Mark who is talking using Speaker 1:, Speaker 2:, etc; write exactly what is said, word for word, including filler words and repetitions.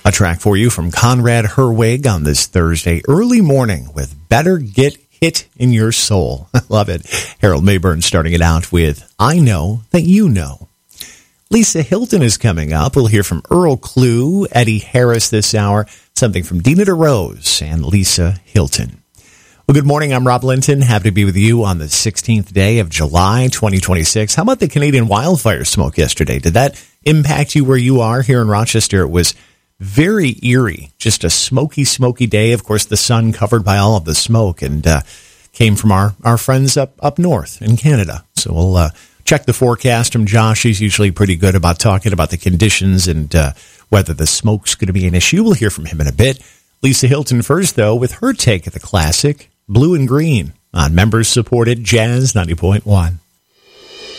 Speaker 1: A track for you from Conrad Herwig on this Thursday early morning with Better Get Hit in Your Soul. I love it. Harold Mayburn starting it out with I Know That You Know. Lisa Hilton is coming up. We'll hear from Earl Klugh, Eddie Harris this hour, something from Dina DeRose and Lisa Hilton. Well, good morning. I'm Rob Linton. Happy to be with you on the sixteenth day of July, twenty twenty-six. How about the Canadian wildfire smoke yesterday? Did that impact you where you are here in Rochester? It was very eerie, just a smoky, smoky day. Of course, the sun covered by all of the smoke and uh, came from our, our friends up, up north in Canada. So we'll uh, check the forecast from Josh. He's usually pretty good about talking about the conditions and uh, whether the smoke's going to be an issue. We'll hear from him in a bit. Lisa Hilton first, though, with her take of the classic Blue and Green on members-supported Jazz ninety point one.